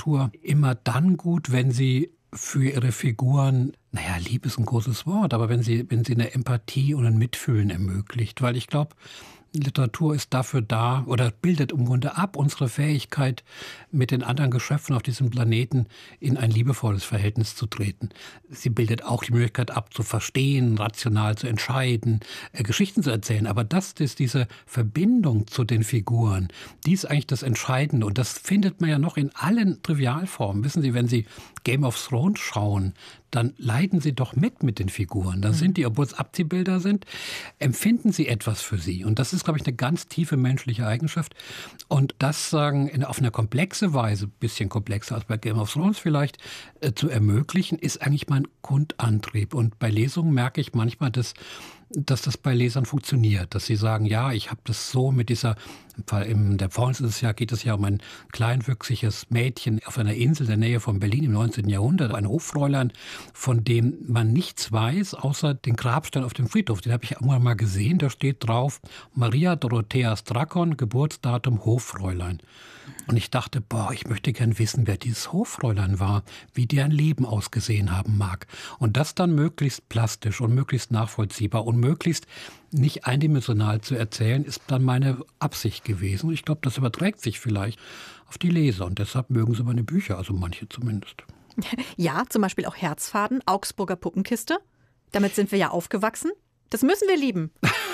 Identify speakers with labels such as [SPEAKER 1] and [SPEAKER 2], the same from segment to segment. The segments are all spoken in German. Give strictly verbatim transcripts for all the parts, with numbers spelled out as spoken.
[SPEAKER 1] Literatur immer dann gut, wenn sie für ihre Figuren, naja, Liebe ist ein großes Wort, aber wenn sie, wenn sie eine Empathie und ein Mitfühlen ermöglicht. Weil ich glaube, Literatur ist dafür da oder bildet im Grunde ab unsere Fähigkeit, mit den anderen Geschöpfen auf diesem Planeten in ein liebevolles Verhältnis zu treten. Sie bildet auch die Möglichkeit ab, zu verstehen, rational zu entscheiden, äh, Geschichten zu erzählen. Aber das ist diese Verbindung zu den Figuren, die ist eigentlich das Entscheidende. Und das findet man ja noch in allen Trivialformen. Wissen Sie, wenn Sie Game of Thrones schauen, dann leiden Sie doch mit mit den Figuren. Da sind die, obwohl es Abziehbilder sind, empfinden Sie etwas für sie. Und das ist, glaube ich, eine ganz tiefe menschliche Eigenschaft. Und das sagen in, auf eine komplexe Weise, ein bisschen komplexer als bei Game of Thrones vielleicht, äh, zu ermöglichen, ist eigentlich mein Grundantrieb. Und bei Lesungen merke ich manchmal, dass dass das bei Lesern funktioniert, dass sie sagen, ja, ich habe das so mit dieser, in der Provence ist es ja, geht es ja um ein kleinwüchsiges Mädchen auf einer Insel in der Nähe von Berlin im neunzehnten Jahrhundert, ein Hoffräulein, von dem man nichts weiß, außer den Grabstein auf dem Friedhof. Den habe ich irgendwann mal gesehen, da steht drauf, Maria Dorothea Strakon, Geburtsdatum Hoffräulein. Und ich dachte, boah, ich möchte gern wissen, wer dieses Hoffräulein war, wie deren Leben ausgesehen haben mag. Und das dann möglichst plastisch und möglichst nachvollziehbar und möglichst nicht eindimensional zu erzählen, ist dann meine Absicht gewesen. Und ich glaube, das überträgt sich vielleicht auf die Leser. Und deshalb mögen sie meine Bücher, also manche zumindest.
[SPEAKER 2] Ja, zum Beispiel auch Herzfaden, Augsburger Puppenkiste. Damit sind wir ja aufgewachsen. Das müssen wir lieben.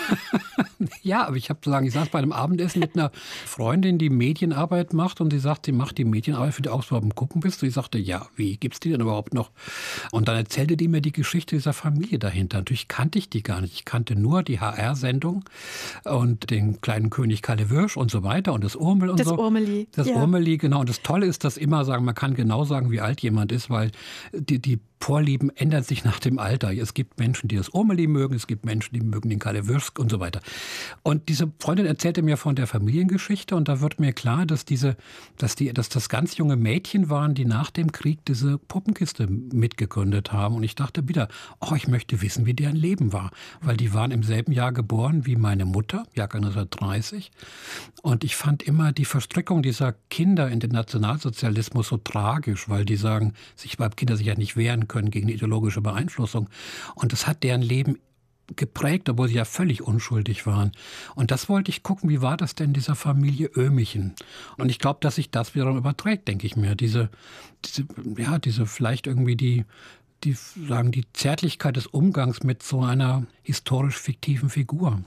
[SPEAKER 1] Ja, aber ich habe zu sagen, ich saß bei einem Abendessen mit einer Freundin, die Medienarbeit macht und sie sagt, sie macht die Medienarbeit für die Augsburger Puppenkiste. Ich sagte, ja, wie gibt's die denn überhaupt noch? Und dann erzählte die mir die Geschichte dieser Familie dahinter. Natürlich kannte ich die gar nicht. Ich kannte nur die H R-Sendung und den kleinen König Kalle Wirsch und so weiter und das Urmel und
[SPEAKER 2] das
[SPEAKER 1] so.
[SPEAKER 2] Urmeli.
[SPEAKER 1] Das
[SPEAKER 2] ja.
[SPEAKER 1] Urmeli, genau. Und das Tolle ist, dass immer sagen, man kann genau sagen, wie alt jemand ist, weil die, die Vorlieben ändern sich nach dem Alter. Es gibt Menschen, die das Urmeli mögen, es gibt Menschen, die mögen den Kalle Wirsch und so weiter. Und diese Freundin erzählte mir von der Familiengeschichte und da wird mir klar, dass diese, dass die, dass das ganz junge Mädchen waren, die nach dem Krieg diese Puppenkiste mitgegründet haben. Und ich dachte wieder, oh, ich möchte wissen, wie deren Leben war. Weil die waren im selben Jahr geboren wie meine Mutter, Jahrgang neunzehnhundertdreißig. Und ich fand immer die Verstrickung dieser Kinder in den Nationalsozialismus so tragisch, weil die sagen, sich, weil Kinder sich ja nicht wehren können gegen die ideologische Beeinflussung. Und das hat deren Leben geprägt, obwohl sie ja völlig unschuldig waren. Und das wollte ich gucken, wie war das denn in dieser Familie Oehmichen? Und ich glaube, dass sich das wiederum überträgt, denke ich mir. Diese, diese, ja, diese vielleicht irgendwie die, die, sagen, die Zärtlichkeit des Umgangs mit so einer historisch fiktiven Figur.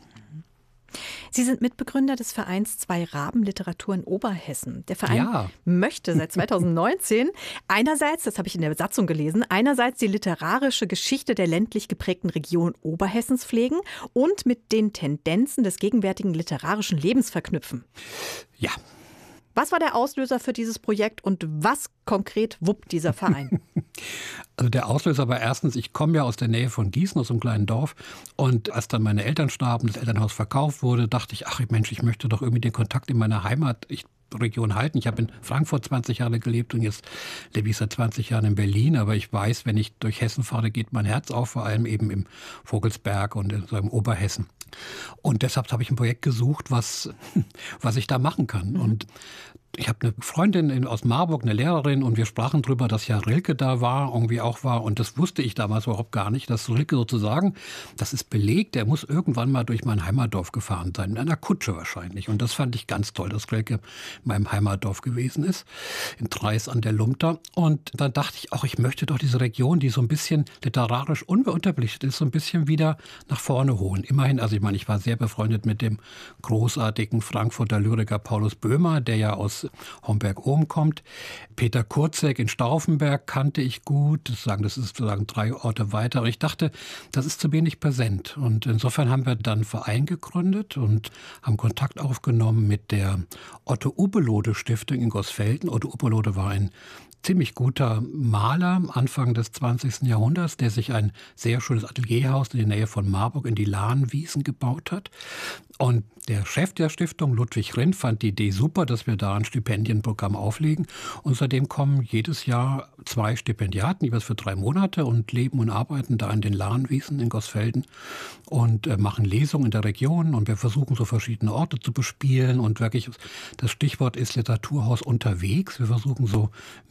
[SPEAKER 2] Sie sind Mitbegründer des Vereins Zwei Raben Literatur in Oberhessen. Der Verein
[SPEAKER 1] ja.
[SPEAKER 2] möchte seit zweitausendneunzehn einerseits, das habe ich in der Satzung gelesen, einerseits die literarische Geschichte der ländlich geprägten Region Oberhessens pflegen und mit den Tendenzen des gegenwärtigen literarischen Lebens verknüpfen.
[SPEAKER 1] Ja.
[SPEAKER 2] Was war der Auslöser für dieses Projekt und was konkret wuppt dieser Verein?
[SPEAKER 1] Also der Auslöser war erstens, ich komme ja aus der Nähe von Gießen, aus einem kleinen Dorf. Und als dann meine Eltern starben, das Elternhaus verkauft wurde, dachte ich, ach Mensch, ich möchte doch irgendwie den Kontakt in meiner Heimatregion halten. Ich habe in Frankfurt zwanzig Jahre gelebt und jetzt lebe ich seit zwanzig Jahren in Berlin. Aber ich weiß, wenn ich durch Hessen fahre, geht mein Herz auf, vor allem eben im Vogelsberg und in so einem Oberhessen. Und deshalb habe ich ein Projekt gesucht, was, was ich da machen kann. Mhm. Und ich habe eine Freundin aus Marburg, eine Lehrerin, und wir sprachen drüber, dass ja Rilke da war, irgendwie auch war. Und das wusste ich damals überhaupt gar nicht, dass Rilke sozusagen, das ist belegt, der muss irgendwann mal durch mein Heimatdorf gefahren sein, in einer Kutsche wahrscheinlich. Und das fand ich ganz toll, dass Rilke in meinem Heimatdorf gewesen ist, in Treis an der Lumter. Und dann dachte ich auch, ich möchte doch diese Region, die so ein bisschen literarisch unbeunterbelichtet ist, so ein bisschen wieder nach vorne holen. Immerhin, also ich meine, ich war sehr befreundet mit dem großartigen Frankfurter Lyriker Paulus Böhmer, der ja aus Homberg-Ohm kommt. Peter Kurzek in Stauffenberg kannte ich gut. Das sagen, das ist sozusagen drei Orte weiter. Und ich dachte, das ist zu wenig präsent. Und insofern haben wir dann einen Verein gegründet und haben Kontakt aufgenommen mit der Otto-Ubbelohde-Stiftung in Gosfelden. Otto Ubbelohde war ein ziemlich guter Maler Anfang des zwanzigsten Jahrhunderts, der sich ein sehr schönes Atelierhaus in der Nähe von Marburg in die Lahnwiesen gebaut hat. Und der Chef der Stiftung, Ludwig Rindt, fand die Idee super, dass wir da ein Stipendienprogramm auflegen. Und seitdem kommen jedes Jahr zwei Stipendiaten, jeweils für drei Monate, und leben und arbeiten da in den Lahnwiesen in Gosfelden und äh, machen Lesungen in der Region. Und wir versuchen so verschiedene Orte zu bespielen. Und wirklich, das Stichwort ist Literaturhaus unterwegs. Wir versuchen so